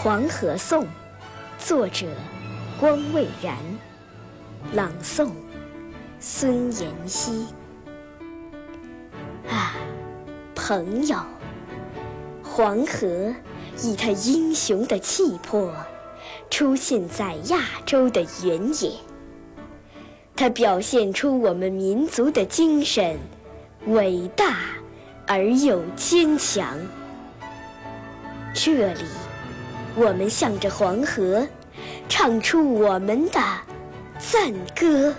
黄河颂》，作者光蔚然，朗诵孙妍希。朋友，黄河以它英雄的气魄出现在亚洲的原野，它表现出我们民族的精神，伟大而又坚强。这里，我们向着黄河唱出我们的赞歌。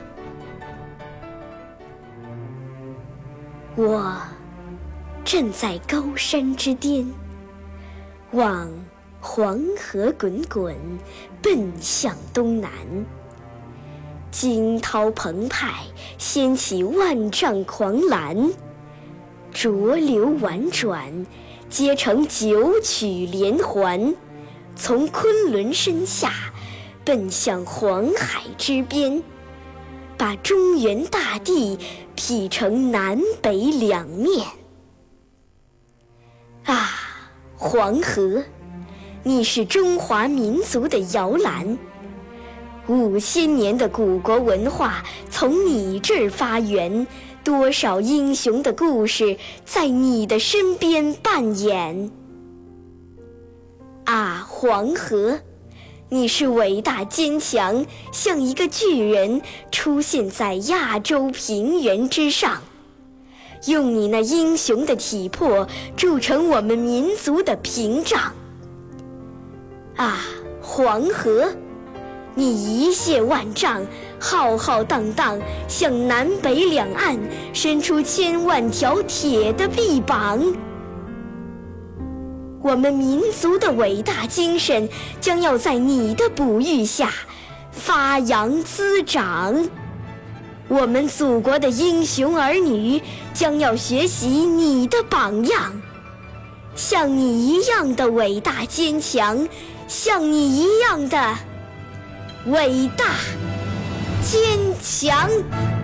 我站在高山之巅，望黄河滚滚，奔向东南。惊涛澎湃，掀起万丈狂澜，浊流婉转，结成九曲连环，从昆仑山下奔向黄海之边，把中原大地劈成南北两面。黄河，你是中华民族的摇篮，5000年的古国文化从你这儿发源，多少英雄的故事在你的身边扮演。黄河，你是伟大坚强，像一个巨人出现在亚洲平原之上，用你那英雄的体魄筑成我们民族的屏障。黄河，你一泻万丈，浩浩荡荡，向南北两岸伸出千万条铁的臂膀。我们民族的伟大精神将要在你的哺育下发扬滋长，我们祖国的英雄儿女将要学习你的榜样，像你一样的伟大坚强，像你一样的伟大坚强。